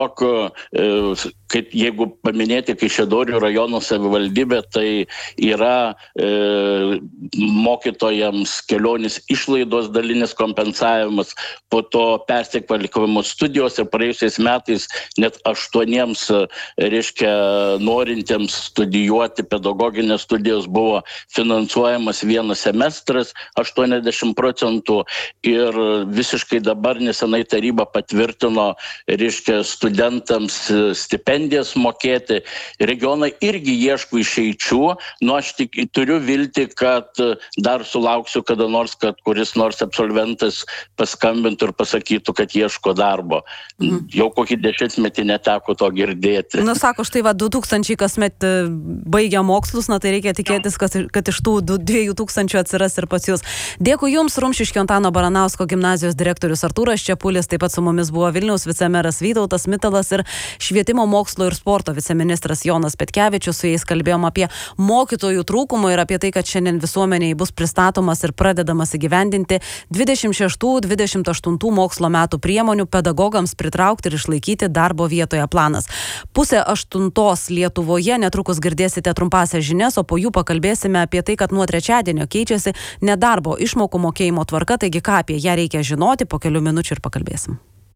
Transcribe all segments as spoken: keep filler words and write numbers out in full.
Kaip jeigu paminėti Kaišiadorių rajono savivaldybė, tai yra e, mokytojams kelionės išlaidos dalinis kompensavimas, po to persikvalifikavimo studijos ir praėjusiais metais net aštuoniems, reiškia, norintiems studijuoti pedagoginės studijos buvo finansuojamas vienas semestras, aštuoniasdešimt procentų, ir visiškai dabar nesenai taryba patvirtino, reiškia, studentams stipendijas mokėti. Regionai irgi ieško išeičių, nu aš tik turiu viltį, kad dar sulauksiu kada nors, kad kuris nors absolventas paskambintų ir pasakytų, kad ieško darbo. Mhm. Jau kokį dešimtmetį neteko to girdėti. Nu, sako, štai va, du tūkstančiai kasmet baigia mokslus, na tai reikia tikėtis, kad, kad iš tų dviejų tūkstančių atsiras ir pas jūs. Dėkui Jums, Rumšiškio Antano Baranausko gimnazijos direktorius Artūras Čepulis, taip pat su mumis buvo Vilniaus vicemeras Vytautas Mitalas ir Švietimo mokslo ir sporto viceministras Jonas Petkevičius. Su jais kalbėjom apie mokytojų trūkumą ir apie tai, kad šiandien visuomeniai bus pristatomas ir pradedamas įgyvendinti dvidešimt šeštų dvidešimt aštuntų mokslo metų priemonių pedagogams pritraukti ir išlaikyti darbo vietoje planas. Pusė aštuntos Lietuvoje, netrukus girdėsite trumpąsias žinias, o po jų pakalbėsime apie tai, kad nuo trečiadienio keičiasi nedarbo išmokų mokėjimo tvarka, taigi ką apie ją reikia žinoti, po kelių minučių ir pakalbėsim.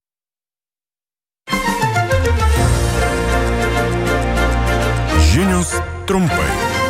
Žinios trumpai.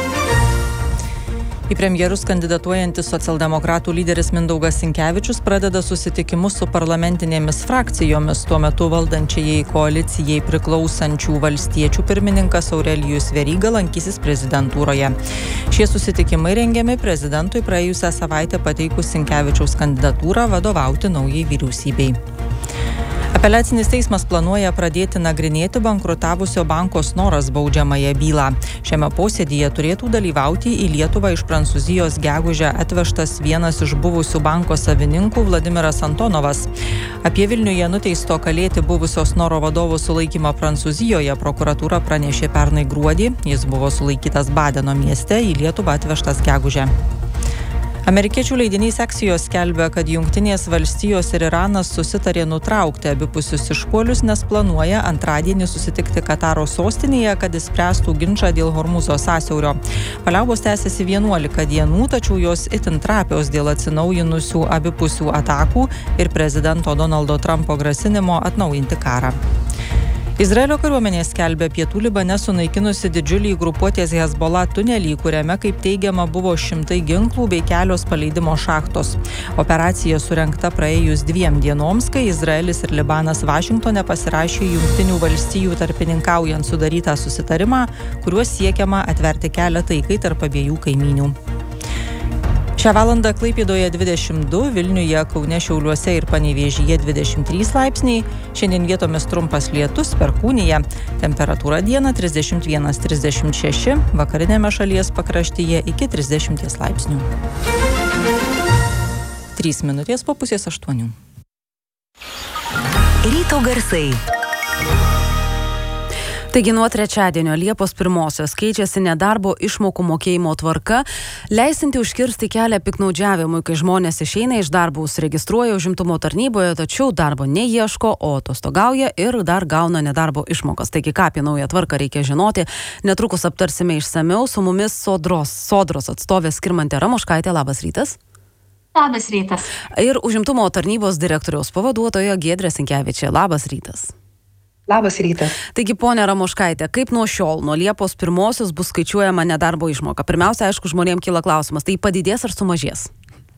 Į premjerus kandidatuojantis socialdemokratų lyderis Mindaugas Sinkevičius pradeda susitikimus su parlamentinėmis frakcijomis. Tuo metu valdančiajai koalicijai priklausančių valstiečių pirmininkas Aurelijus Veryga lankysis prezidentūroje. Šie susitikimai rengiami prezidentui praėjusią savaitę pateikus Sinkevičiaus kandidatūrą vadovauti naujai vyriausybei. Apeliacinis teismas planuoja pradėti nagrinėti bankrutavusio banko Snoras baudžiamąją bylą. Šiame posėdyje turėtų dalyvauti į Lietuvą iš Prancūzijos gegužę atvežtas vienas iš buvusių banko savininkų Vladimiras Antonovas. Apie Vilniuje nuteisto kalėti buvusio Snoro vadovo sulaikymą Prancūzijoje prokuratūra pranešė pernai gruodį. Jis buvo sulaikytas Badeno mieste, į Lietuvą atvežtas gegužę. Amerikiečių leidinys Axios skelbia, kad Jungtinės valstijos ir Iranas susitarė nutraukti abipusius išpuolius, nes planuoja antradienį susitikti Kataro sostinėje, kad išspręstų ginčą dėl Hormuzo sąsiaurio. Paliaubos tęsiasi vienuolika dienų, tačiau jos itin trapios dėl atsinaujinusių abipusių atakų ir prezidento Donaldo Trumpo grasinimo atnaujinti karą. Izraelio kariuomenė skelbia pietų Libane sunaikinusi didžiulį grupuotės Hezbollah tunelį, kuriame, kaip teigiama, buvo šimtai ginklų bei kelios paleidimo šachtos. Operacija surengta praėjus dviem dienoms, kai Izraelis ir Libanas Vašingtone pasirašė Jungtinių valstijų tarpininkaujant sudarytą susitarimą, kuriuo siekiama atverti kelią taikai tarp abiejų kaimynių. Šią valandą Klaipėdoje dvidešimt du, Vilniuje, Kaune, Šiauliuose ir Panevėžyje dvidešimt trys laipsniai. Šiandien vietomis trumpas lietus, perkūnija. Temperatūra dieną trisdešimt vienas trisdešimt šeši, vakarinėme šalies pakraštyje iki trisdešimt laipsnių. Trys minutės po pusės aštuonių. Ryto garsai. Taigi nuo trečiadienio Liepos pirmosios keičiasi nedarbo išmokų mokėjimo tvarka, leisinti užkirsti kelią piktnaudžiavimui, kai žmonės išeina iš darbo, užsiregistruoja užimtumo tarnyboje, tačiau darbo neieško, o atostogauja ir dar gauna nedarbo išmokas. Taigi ką apie naują tvarką reikia žinoti, netrukus aptarsime išsamiau. Su mumis Sodros, Sodros atstovė Skirmantė Ramoškaitė. Labas rytas. Labas rytas. Ir užimtumo tarnybos direktoriaus pavaduotoja Giedrė Sinkevičė. Labas rytas. Labas rytas. Taigi, ponia Ramoškaitė, kaip nuo šiol, nuo Liepos pirmosios bus skaičiuojama nedarbo išmoka? Pirmiausia, aišku, žmonėms kyla klausimas, tai padidės ar sumažės?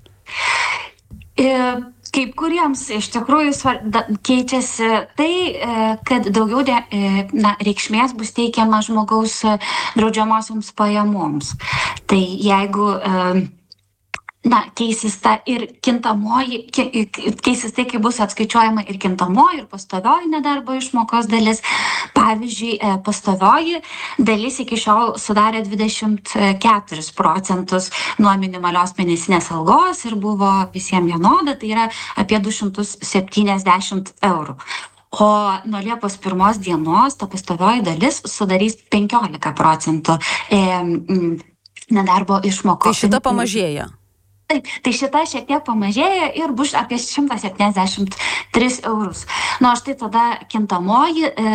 E, kaip kuriems iš tikrųjų keičiasi tai, kad daugiau de, na, reikšmės bus teikiama žmogaus draudžiamosioms pajamoms. Tai jeigu na, keisis ta ir kintamoji, keisis tai, kai bus atskaičiuojama ir kintamoji, ir pastovioji nedarbo išmokos dalis. Pavyzdžiui, pastovioji dalis iki šiol sudarė dvidešimt keturis procentus nuo minimalios mėnesinės algos ir buvo visiems vienoda, tai yra apie du šimtus septyniasdešimt eurų. O nuo Liepos pirmos dienos ta pastovioji dalis sudarys penkiolika procentų e, nedarbo išmokos. Tai šita pamažėja? Taip, tai šita šiek tiek pamažėja ir bus apie šimtas septyniasdešimt tris eurus. Nu, štai tada kintamoji